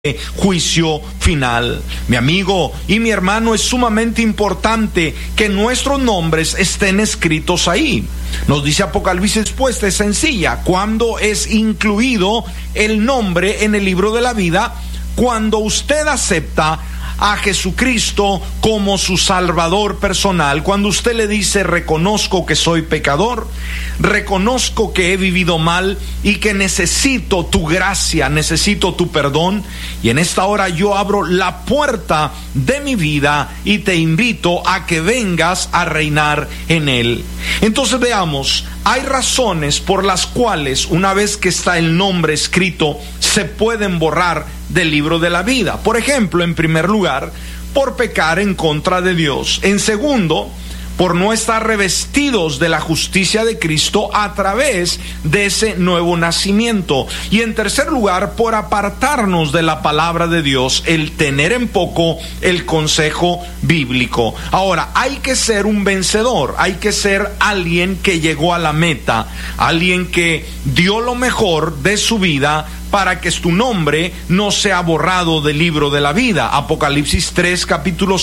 juicio final. Mi amigo y mi hermano, es sumamente importante que nuestros nombres estén escritos ahí. Nos dice Apocalipsis, pues, es sencilla: cuando es incluido el nombre en el libro de la vida, cuando usted acepta a Jesucristo como su Salvador personal, cuando usted le dice: reconozco que soy pecador, reconozco que he vivido mal y que necesito tu gracia, necesito tu perdón, y en esta hora yo abro la puerta de mi vida y te invito a que vengas a reinar en él. Entonces veamos, hay razones por las cuales, una vez que está el nombre escrito, se pueden borrar del libro de la vida. Por ejemplo, en primer lugar, por pecar en contra de Dios. En segundo, por no estar revestidos de la justicia de Cristo a través de ese nuevo nacimiento. Y en tercer lugar, por apartarnos de la palabra de Dios, el tener en poco el consejo bíblico. Ahora, hay que ser un vencedor, hay que ser alguien que llegó a la meta, alguien que dio lo mejor de su vida para que tu nombre no sea borrado del libro de la vida. Apocalipsis 3, capítulo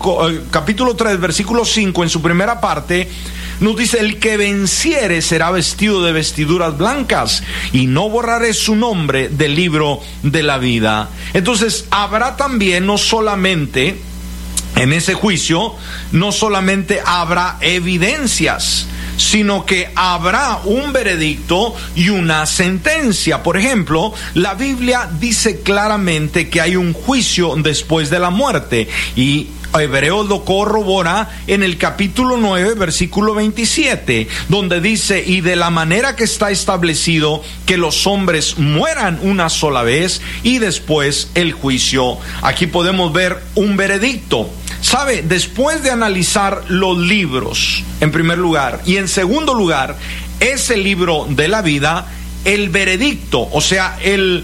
3, versículo 5, en su primera parte, nos dice: el que venciere será vestido de vestiduras blancas, y no borraré su nombre del libro de la vida. Entonces, habrá también, no solamente en ese juicio, no solamente habrá evidencias, sino que habrá un veredicto y una sentencia. Por ejemplo, la Biblia dice claramente que hay un juicio después de la muerte, y Hebreos lo corrobora en el capítulo 9, versículo 27, donde dice: y de la manera que está establecido que los hombres mueran una sola vez y después el juicio. Aquí podemos ver un veredicto. ¿Sabe? Después de analizar los libros, en primer lugar, y en segundo lugar, ese libro de la vida, el veredicto, o sea,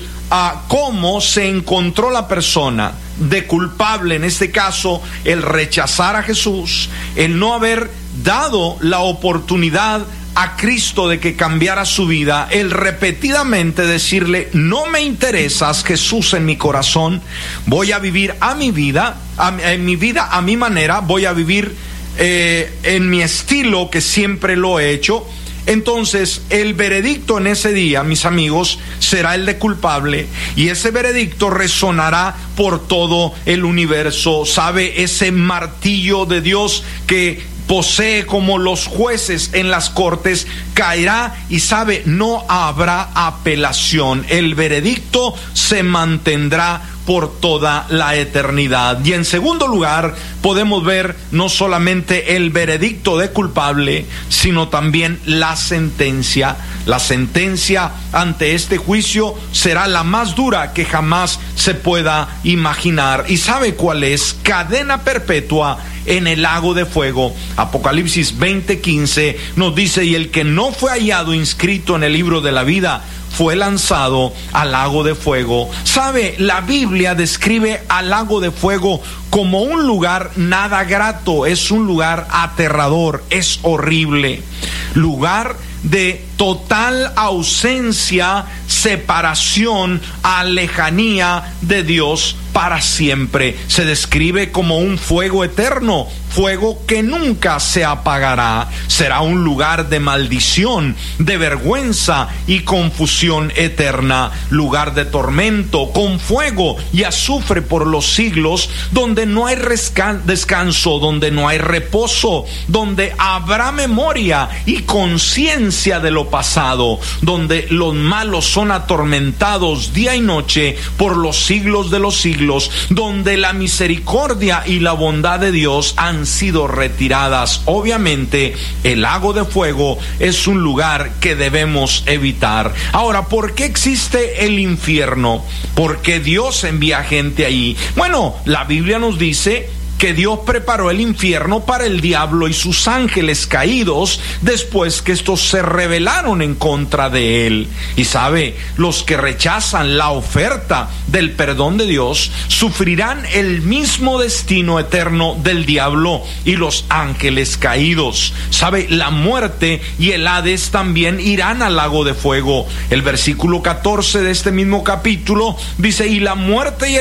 cómo se encontró la persona de culpable, en este caso, el rechazar a Jesús, el no haber dado la oportunidad a Cristo de que cambiara su vida, el repetidamente decirle: no me interesas, Jesús, en mi corazón, voy a vivir a mi vida, a mi manera, voy a vivir en mi estilo que siempre lo he hecho. Entonces, el veredicto en ese día, mis amigos, será el de culpable, y ese veredicto resonará por todo el universo. ¿Sabe? Ese martillo de Dios que posee como los jueces en las cortes caerá, y sabe, no habrá apelación. El veredicto se mantendrá por toda la eternidad. Y en segundo lugar, podemos ver no solamente el veredicto de culpable, sino también la sentencia. La sentencia ante este juicio será la más dura que jamás se pueda imaginar. ¿Y sabe cuál es? Cadena perpetua en el lago de fuego. Apocalipsis 20:15 nos dice: y el que no fue hallado inscrito en el libro de la vida fue lanzado al lago de fuego. ¿Sabe? La Biblia describe al lago de fuego como un lugar nada grato. Es un lugar aterrador, es horrible, lugar de total ausencia, separación, lejanía de Dios para siempre. Se describe como un fuego eterno, fuego que nunca se apagará. Será un lugar de maldición, de vergüenza y confusión eterna, lugar de tormento, con fuego y azufre por los siglos, donde no hay descanso, donde no hay reposo, donde habrá memoria y conciencia de lo pasado, donde los malos son atormentados día y noche por los siglos de los siglos, donde la misericordia y la bondad de Dios han sido retiradas. Obviamente, el lago de fuego es un lugar que debemos evitar. Ahora, ¿por qué existe el infierno? ¿Por qué Dios envía gente ahí? Bueno, la Biblia nos dice que Dios preparó el infierno para el diablo y sus ángeles caídos después que estos se rebelaron en contra de él. Y sabe, los que rechazan la oferta del perdón de Dios sufrirán el mismo destino eterno del diablo y los ángeles caídos. Sabe, la muerte y el Hades también irán al lago de fuego. El versículo 14 de este mismo capítulo dice: y la muerte y el